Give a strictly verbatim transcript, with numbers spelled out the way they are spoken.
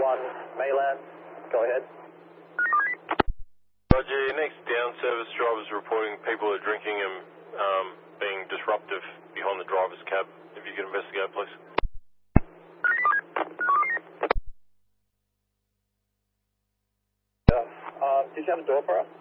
one Mayland, go ahead. Roger, your next down service driver is reporting people are drinking and um, being disruptive behind the driver's cab. If you could investigate, please. Yeah. Um, did you have a door for us?